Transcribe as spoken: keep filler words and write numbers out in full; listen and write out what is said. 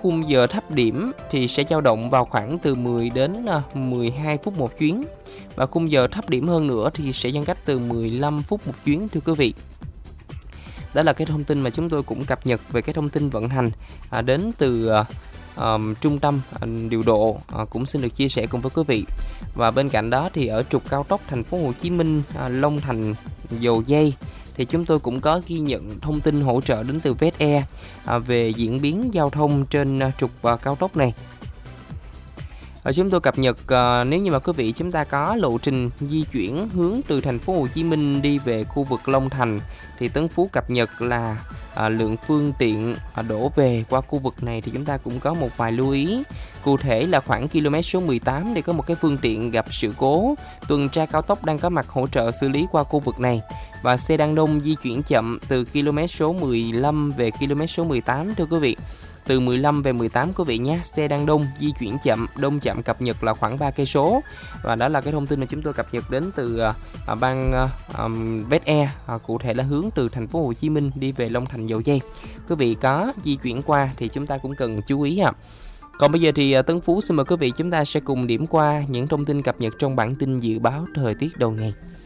khung giờ thấp điểm thì sẽ dao động vào khoảng từ mười đến mười hai phút một chuyến. Và khung giờ thấp điểm hơn nữa thì sẽ giãn cách từ mười lăm phút một chuyến thưa quý vị. Đó là cái thông tin mà chúng tôi cũng cập nhật về cái thông tin vận hành à, đến từ à, um, trung tâm à, điều độ à, cũng xin được chia sẻ cùng với quý vị. Và bên cạnh đó thì ở trục cao tốc thành phố Hồ Chí Minh à, Long Thành Dầu Giây thì chúng tôi cũng có ghi nhận thông tin hỗ trợ đến từ vét e à, về diễn biến giao thông trên à, trục à, cao tốc này. Và chúng tôi cập nhật à, nếu như mà quý vị chúng ta có lộ trình di chuyển hướng từ thành phố Hồ Chí Minh đi về khu vực Long Thành thì Tấn Phú cập nhật là à, lượng phương tiện à, đổ về qua khu vực này thì chúng ta cũng có một vài lưu ý. Cụ thể là khoảng km số mười tám để có một cái phương tiện gặp sự cố, tuần tra cao tốc đang có mặt hỗ trợ xử lý qua khu vực này. Và xe đang đông di chuyển chậm từ km số mười lăm về km số mười tám thưa quý vị. Từ mười lăm về mười tám quý vị nhé, xe đang đông di chuyển chậm, đông chậm cập nhật là khoảng ba cây số. Và đó là cái thông tin mà chúng tôi cập nhật đến từ à, ban à, vét e, à, cụ thể là hướng từ thành phố Hồ Chí Minh đi về Long Thành Dầu Giây. Quý vị có di chuyển qua thì chúng ta cũng cần chú ý ạ. À. Còn bây giờ thì Tấn Phú xin mời quý vị chúng ta sẽ cùng điểm qua những thông tin cập nhật trong bản tin dự báo thời tiết đầu ngày.